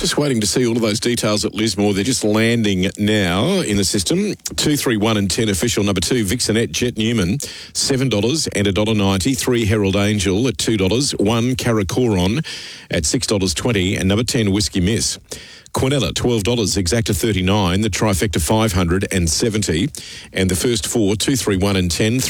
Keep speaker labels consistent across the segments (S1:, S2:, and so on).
S1: Just waiting to see all of those details at Lismore. They're just landing now in the system. 2, 3, 1 and 10 official. Number 2, Vixenette Jet Newman, $7 and $1.90. 3, Herald Angel at $2. 1, Karakoron at $6.20. And number 10, Whiskey Miss. Quinella, $12, Exacta 39, the trifecta 570, and the first 4, 2, 3, 1 and 10,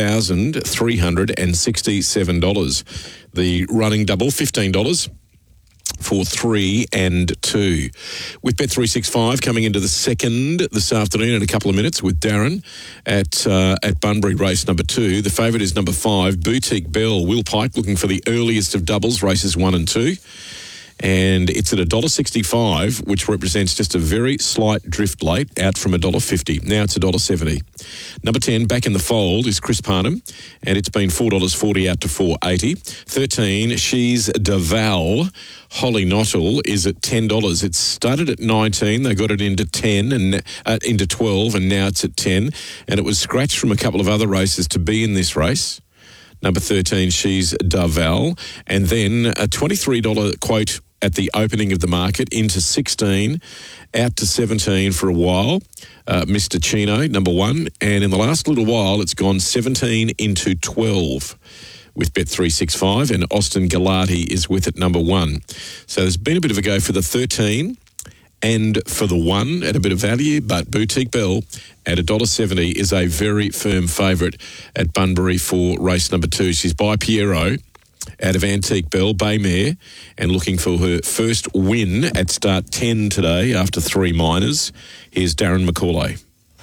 S1: $3,367. The running double, $15 for 3 and 2. With Bet365 coming into the second this afternoon in a couple of minutes with Darren at Bunbury race number 2. The favourite is number 5, Boutique Bell. Will Pike looking for the earliest of doubles, races 1 and 2. And it's at $1.65, which represents just a very slight drift late out from $1.50. Now it's $1.70. Number 10, Back in the Fold, is Chris Parnham, and it's been $4.40 out to $4.80. 13, She's Deval, Holly Nottle, is at $10. It started at 19, they got it into 10 and into 12, and now it's at 10. And it was scratched from a couple of other races to be in this race. Number 13, She's Deval, and then a $23 quote at the opening of the market into 16, out to 17 for a while. Mr. Chino, number 1, and in the last little while it's gone 17 into 12 with Bet365, and Austin Galati is with it, number 1. So there's been a bit of a go for the 13 and for the 1 at a bit of value, but Boutique Bell at $1.70 is a very firm favourite at Bunbury for race number 2. She's by Piero out of Antique Bell, Bay Mare, and looking for her first win at start 10 today after 3 minors. Here's Darren McCauley.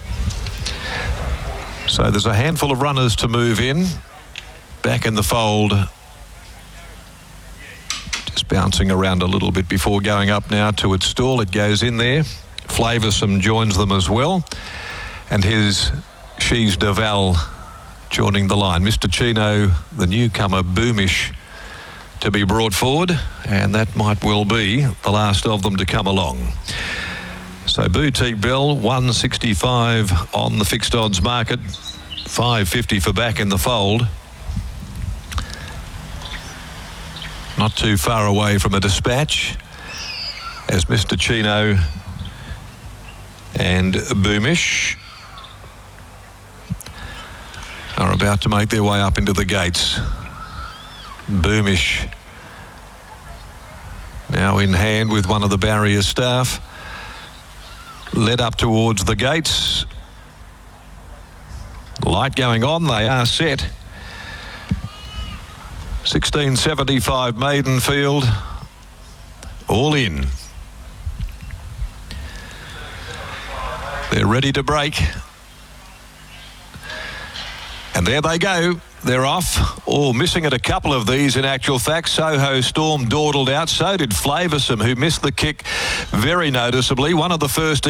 S2: So there's a handful of runners to move in. Back in the Fold, just bouncing around a little bit before going up now to its stall. It goes in there. Flavoursome joins them as well. And here's She's Deval joining the line. Mr. Chino, the newcomer, Boomish, to be brought forward, and that might well be the last of them to come along. So Boutique Bell, 165 on the fixed odds market, 550 for Back in the Fold. Not too far away from a dispatch as Mr. Chino and Boomish are about to make their way up into the gates. Boomish now in hand with one of the barrier staff, led up towards the gates. Light going on, they are set. 1675 maiden field, all in. They're ready to break. And there they go. They're off. Oh, missing at a couple of these in actual fact. Soho Storm dawdled out. So did Flavoursome, who missed the kick very noticeably. One of the first to